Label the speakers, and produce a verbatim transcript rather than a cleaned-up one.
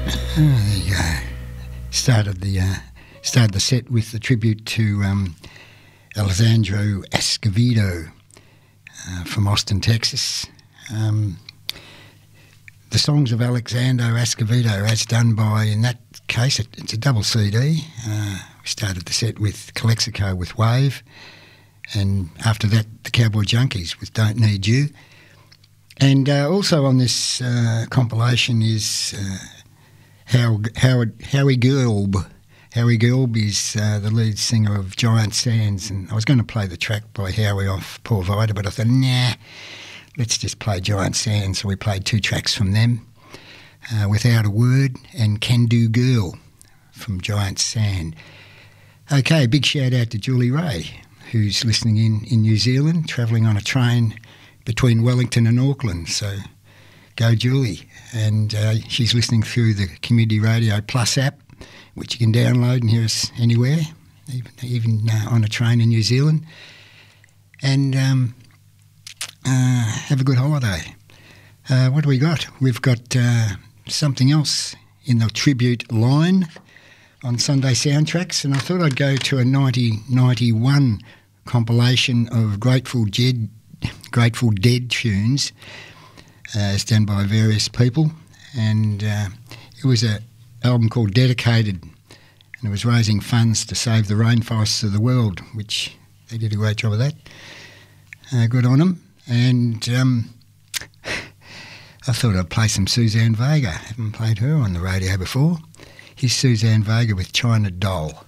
Speaker 1: Oh, there you go. Started the uh, started the set with the tribute to um, Alessandro Escovedo uh, from Austin, Texas. Um, the songs of Alexander Escovedo, as done by, in that case, it, it's a double C D. Uh, we started the set with Calexico with Wave, and after that, the Cowboy Junkies with Don't Need You. And uh, also on this uh, compilation is uh, How, Howard, Howie Gerb. Howie Gerb is uh, the lead singer of Giant Sands, and I was going to play the track by Howie off Poor Vida, but I thought, nah, let's just play Giant Sands. So we played two tracks from them, uh, Without a Word and Can Do Girl from Giant Sand. Okay, big shout out to Julie Ray, who's listening in in New Zealand, travelling on a train between Wellington and Auckland. So go Julie. And uh, she's listening through the Community Radio Plus app, which you can download and hear us anywhere, even, even uh, on a train in New Zealand. And um, uh, have a good holiday. Uh, what do we got? We've got uh, something else in the tribute line on Sunday Soundtracks, and I thought I'd go to a nineteen ninety-one compilation of Grateful Dead, Grateful Dead tunes, uh, as done by various people, and uh, it was an album called Dedicated, and it was raising funds to save the rainforests of the world, which they did a great job of that. Uh, good on them. And um, I thought I'd play some Suzanne Vega. I haven't played her on the radio before. Here's Suzanne Vega with China Doll.